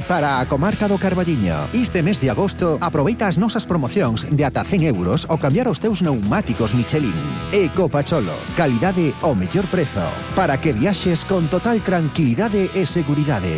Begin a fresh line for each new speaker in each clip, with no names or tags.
para a comarca do Carballiño. Este mes de agosto aproveita as nosas promocións de ata 100 euros ao cambiar os teus pneumáticos Michelin. Ecopacholo, calidade ao mellor prezo, para que viaxes con total tranquilidade e seguridade.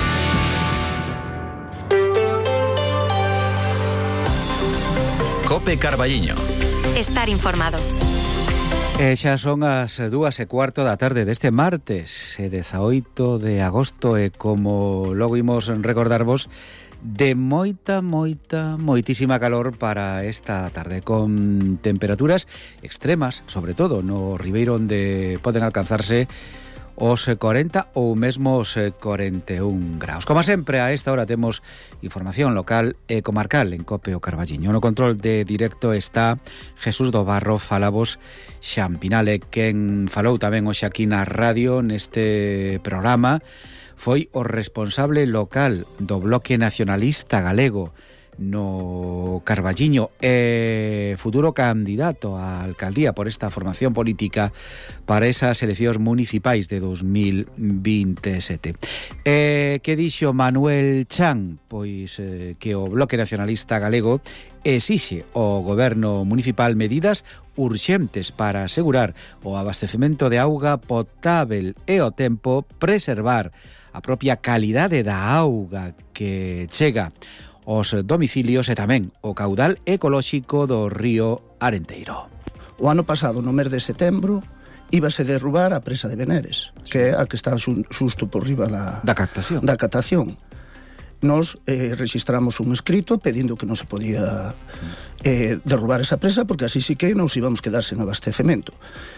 Cope Carballiño.
Estar informado.
E xa son as 2:15 da tarde deste martes, 18 de agosto, e como logo imos recordarvos, de moitísima calor para esta tarde, con temperaturas extremas, sobre todo no Ribeiro, onde poden alcanzarse os 40 ou mesmo os 41 graus. Como sempre, a esta hora temos información local e comarcal en Cope o Carballiño. No control de directo está Jesús do Barro, falabos Xampinale, quen falou tamén hoxe aquí na radio neste programa. Foi o responsable local do Bloque Nacionalista Galego no Carballiño e futuro candidato á alcaldía por esta formación política para esas eleccións municipais de 2027. Que dixo Manuel Chan? Pois que o Bloque Nacionalista Galego exixe ao goberno municipal medidas urxentes para asegurar o abastecemento de auga potável e ao tempo preservar a propia calidade da auga que chega os domicilios e tamén o caudal ecolóxico do río Arenteiro.
O ano pasado, no mes de setembro, íbase derrubar a presa de Veneres, que é a que está xusto por riba da catación. Nos registramos un escrito pedindo que non se podía derrubar esa presa, porque así sí que nos íbamos quedar sen abastecemento.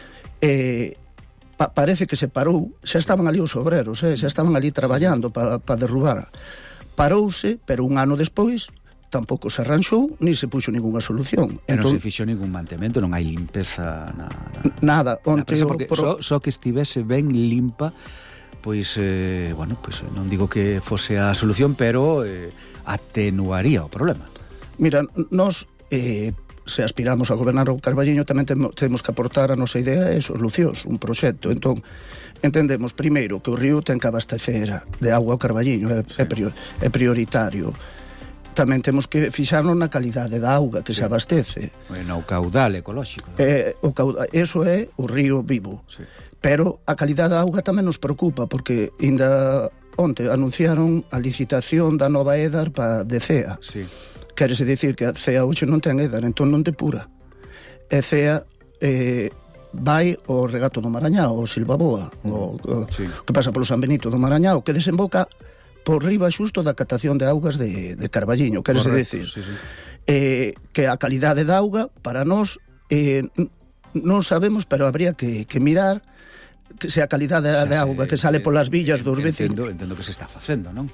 Parece que se parou, xa estaban ali os obreros, xa estaban ali traballando para derrubar. Parouse, pero un ano despois tampouco se arranxou, ni se puxo ninguna solución.
Non se fixo ningún mantemento, non hai limpeza
nada.
Só que estivese ben limpa, pois, non digo que fose a solución, pero atenuaría o problema.
Mira, nós, se aspiramos a gobernar o Carballiño, tamén temos que aportar a nosa idea e solucións, un proxecto. Entón, entendemos, primeiro, que o río ten que abastecer de auga ao Carballiño, é prioritario. Tamén temos que fixarnos na calidade da auga que se abastece.
Bueno, o caudal ecolóxico.
Eso é o río vivo. Sí. Pero a calidade da auga tamén nos preocupa, porque ainda onte anunciaron a licitación da nova EDAR para de CEA.
Sí.
Quérese dicir que a CEA hoxe non ten EDAR, entón non depura. E CEA vai ao regato do Marañao, o Silvaboa, que pasa polo San Benito do Marañao, que desemboca por riba xusto da catación de augas de Carballiño. Quérese dicir que a calidade da auga para nós non sabemos, pero habría que mirar que se a calidade de auga que sale polas villas dos vecinos.
Entendo que se está facendo, non?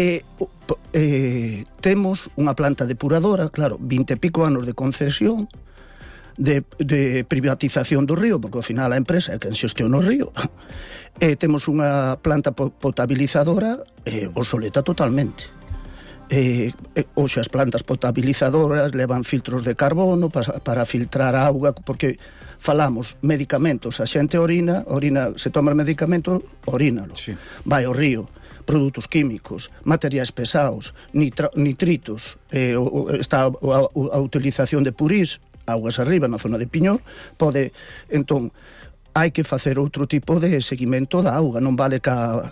Temos unha planta depuradora, claro, 20 e pico anos de concesión, de privatización do río, porque ao final a empresa é quen xestiona o río. Temos unha planta potabilizadora obsoleta totalmente. Hoxe as plantas potabilizadoras levan filtros de carbono para filtrar a auga, porque falamos medicamentos, a xente orina, se toma medicamento, orínalo, sí. Vai ao río, produtos químicos, materiais pesados, nitritos, está a utilización de purís, augas arriba na zona de Piñor, entón, hai que facer outro tipo de seguimento da auga, non vale clorar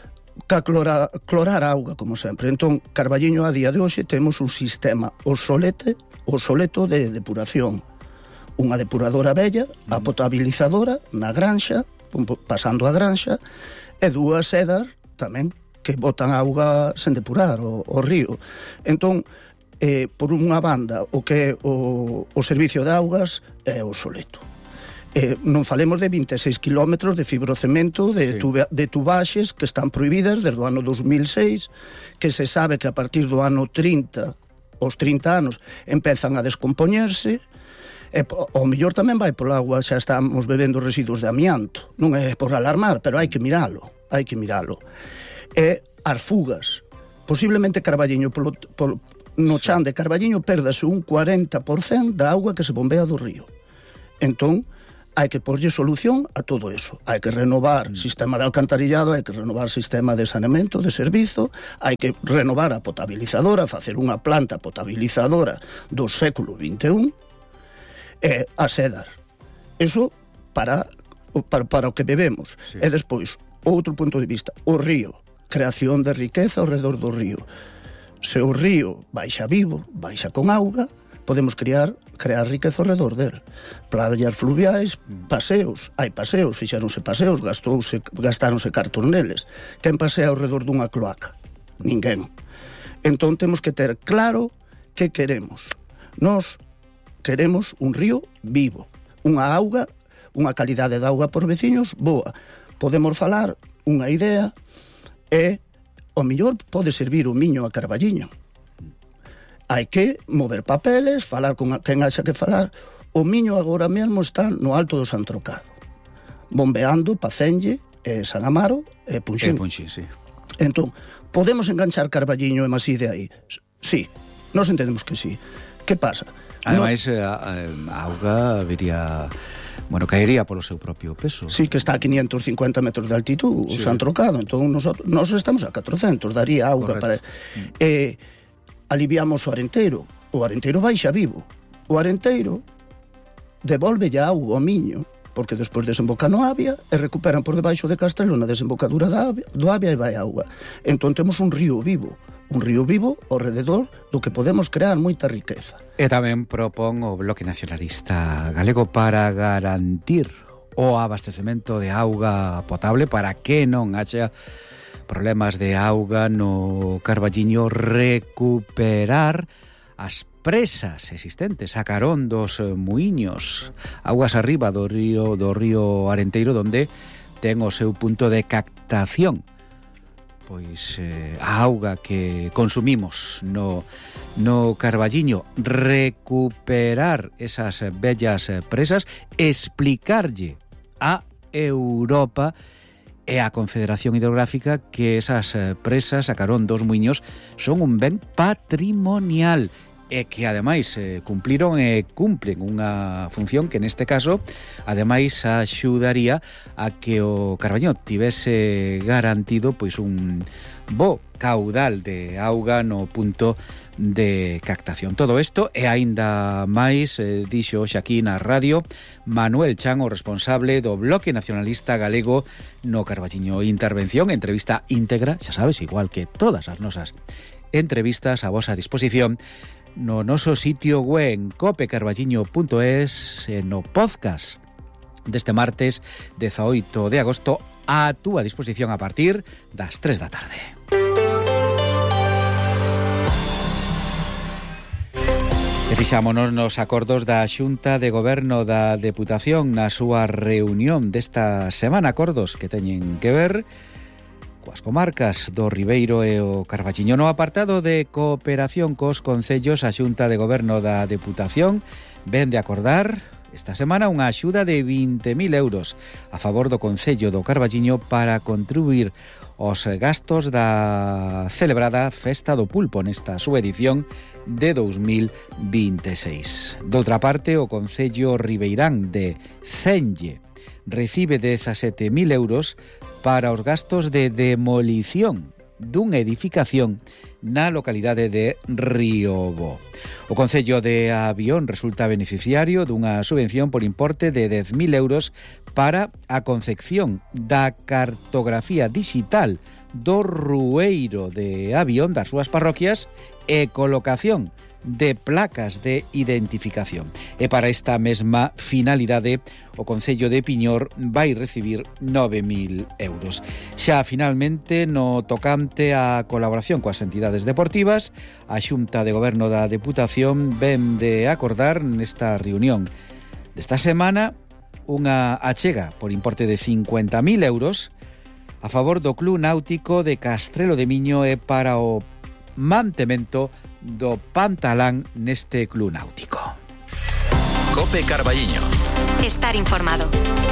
a auga, como sempre. Entón, Carballiño, a día de hoxe, temos un sistema obsoleto de depuración. Unha depuradora bella, a potabilizadora, na granxa, pasando a granxa, e dúas EDAR, tamén, que botan auga sen depurar, o río. Entón, por unha banda, o que é o servicio de augas é obsoleto. Non falemos de 26 kilómetros de fibrocemento de tubaxes que están prohibidas desde o ano 2006, que se sabe que a partir do ano 30, os 30 anos, empezan a descompoñerse. O mellor tamén vai pola agua, xa estamos bebendo residuos de amianto. Non é por alarmar, pero hai que miralo. E as fugas. Posiblemente Carballiño, no chan de Carballiño, perdase un 40% da auga que se bombea do río. Entón, hai que porlle solución a todo eso. Hai que renovar sistema de alcantarillado, hai que renovar sistema de saneamento, de servizo, hai que renovar a potabilizadora, facer unha planta potabilizadora do século XXI, e a SEDAR. Eso para o que bebemos. Sí. E despois, outro punto de vista, o río, creación de riqueza ao redor do río. Se o río baixa vivo, baixa con auga, podemos crear riqueza ao redor del. Playas fluviais, paseos, hai paseos, fixeronse paseos, gastáronse cartos neles. Quen pasea ao redor dunha cloaca? Ninguén. Entón temos que ter claro que queremos. Nós queremos un río vivo, unha auga, unha calidade de auga por veciños boa. Podemos falar unha idea e o mellor pode servir o Miño a Carballiño. Hai que mover papeles, falar con quen haxa que falar. O Miño agora mesmo está no alto do San Trocado, bombeando Pacenlle, San Amaro e Punxín.
Sí.
Entón, podemos enganchar Carballiño e Maside aí? Sí, nós entendemos que sí. Que pasa?
Ademais, a auga vería... Bueno, caería polo seu propio peso.
Sí, que está a 550 metros de altitud, o San Trocado. Entón, nós estamos a 400, daría auga. Correcto. Aliviamos o Arenteiro. O Arenteiro baixa vivo. O Arenteiro devolve a auga ao Miño, porque despois desemboca no Avia e recuperan por debaixo de Castrelo na desembocadura do Avia e vai auga. Entón temos un río vivo ao rededor do que podemos crear moita riqueza.
E tamén propón o Bloque Nacionalista Galego para garantir o abastecemento de auga potable para que non haxa problemas de auga no Carballiño, recuperar as presas existentes a carón dos muiños, augas arriba do río Arenteiro, donde ten o seu punto de captación pois a auga que consumimos no Carballiño, recuperar esas bellas presas, explicarlle a Europa e a Confederación Hidrográfica que esas presas a carón dos muiños son un ben patrimonial e que ademais cumpliron e cumplen unha función que neste caso ademais axudaría a que o Carballiño tivese garantido pois un bo caudal de auga no punto de captación. Todo isto e aínda máis dixo hoxe aquí na radio Manuel Chan, o responsable do Bloque Nacionalista Galego no Carballiño. Intervención, entrevista íntegra, xa sabes, igual que todas as nosas entrevistas a vosa disposición no noso sitio web en copecarballiño.es, no podcast deste martes 18 de agosto a túa disposición a partir das 3 da tarde. E fixámonos nos acordos da Xunta de Goberno da Deputación na súa reunión desta semana, acordos que teñen que ver coas comarcas do Ribeiro e o Carballiño. No apartado de cooperación cos concellos, a Xunta de Goberno da Deputación ven de acordar esta semana unha axuda de 20.000 euros a favor do Concello do Carballiño para contribuir aos gastos da celebrada Festa do Pulpo nesta súa edición de 2026. Doutra parte, o Concello ribeirán de Cenlle recibe 17.000 euros para os gastos de demolición dunha edificación na localidade de Riobo. O Concello de Avión resulta beneficiario dunha subvención por importe de 10.000 euros para a confección da cartografía digital do Rueiro de Avión das súas parroquias e colocación de placas de identificación. E para esta mesma finalidade, o Concello de Piñor vai recibir 9.000 euros. Xa finalmente, no tocante á colaboración coas entidades deportivas, a Xunta de Goberno da Deputación ven de acordar nesta reunión desta semana unha achega por importe de 50.000 euros a favor do Club Náutico de Castrelo de Miño e para o mantemento do Pantalán neste club náutico.
Cope Carballiño.
Estar informado.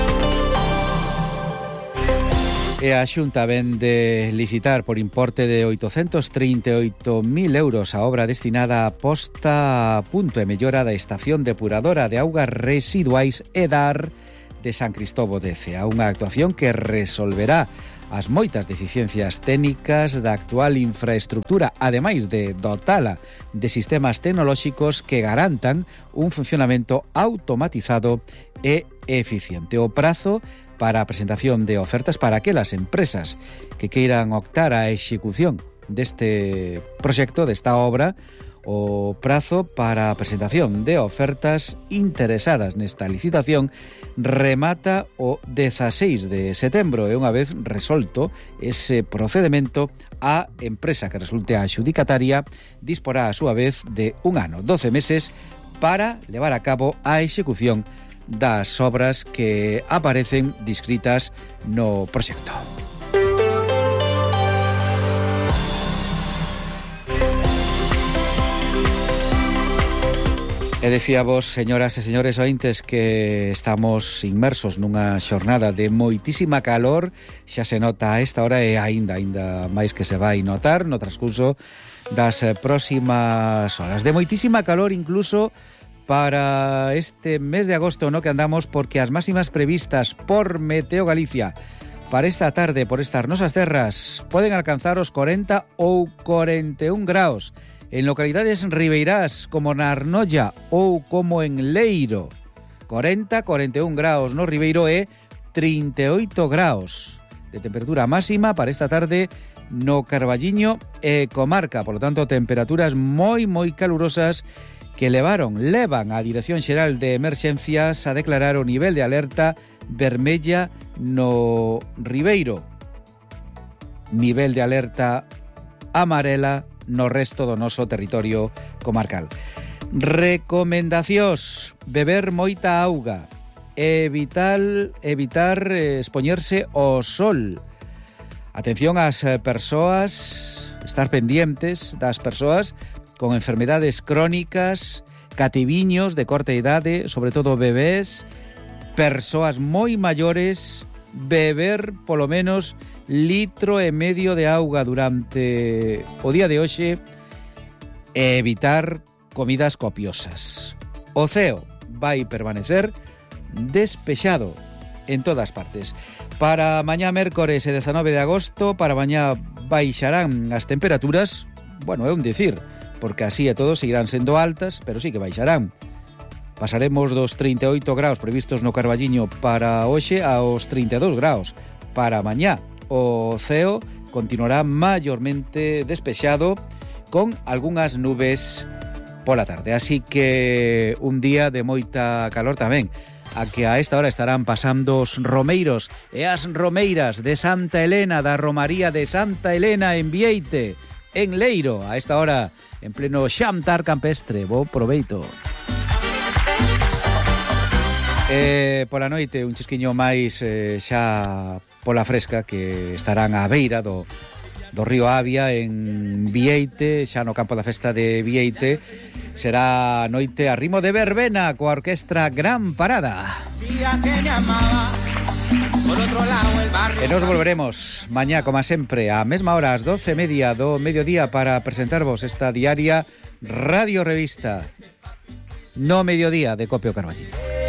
E a Xunta ven de licitar por importe de 838.000 euros a obra destinada a posta a punto e mellora da estación depuradora de augas residuais EDAR de San Cristóbal de Cea, unha actuación que resolverá as moitas deficiencias técnicas da actual infraestructura, ademais de dotala de sistemas tecnolóxicos que garantan un funcionamento automatizado e eficiente. O prazo para a presentación de ofertas para aquelas empresas que queiran optar á execución deste proxecto, desta obra, o prazo para a presentación de ofertas interesadas nesta licitación remata o 16 de setembro e unha vez resolto ese procedimento, a empresa que resulte a adxudicataria disporá a súa vez de un ano, 12 meses para levar a cabo a execución das obras que aparecen descritas no proxecto. E decíavos, señoras e señores ointes, que estamos inmersos nunha xornada de moitísima calor. Xa se nota a esta hora e aínda máis que se vai notar no transcurso das próximas horas. De moitísima calor incluso para este mes de agosto, no que andamos, porque as máximas previstas por Meteo Galicia para esta tarde, por estas nosas terras, poden alcanzar os 40 ou 41 graus. En localidades ribeirás como na Arnolla ou como en Leiro, 40-41 graus no Ribeiro e 38 graus de temperatura máxima para esta tarde no Carballiño e comarca. Por lo tanto, temperaturas moi calurosas que levan a Dirección Xeral de Emerxencias a declarar o nivel de alerta vermella no Ribeiro, nivel de alerta amarela no resto do noso territorio comarcal. Recomendacións: beber moita auga, evitar expoñerse ao sol. Atención ás persoas, estar pendientes das persoas con enfermedades crónicas, cativiños de corta idade, sobre todo bebés, persoas moi maiores, beber polo menos 1,5 litros de auga durante o día de hoxe e evitar comidas copiosas. O ceo vai permanecer despexado en todas partes. Para mañá mércores e 19 de agosto, para mañá baixarán as temperaturas, bueno, é un dicir, porque así e todo seguirán sendo altas, pero sí que baixarán. Pasaremos dos 38 graus previstos no Carballiño para hoxe aos 32 graus para mañá. O ceo continuará maiormente despexado con algunhas nubes pola tarde. Así que un día de moita calor tamén, a que a esta hora estarán pasando os romeiros e as romeiras de Santa Elena, da Romaría de Santa Elena en Vieite, en Leiro, a esta hora en pleno xantar campestre. Bo proveito. Pola noite un chisquiño máis xa pola fresca, que estarán á beira do río Avia en Vieite, xa no campo da festa de Vieite. Será noite a ritmo de verbena coa orquestra Gran Parada. E nos volveremos mañá, como sempre, á mesma hora, ás 12:30 do mediodía, para presentarvos esta diaria Radio Revista no mediodía de Copio Carballiño.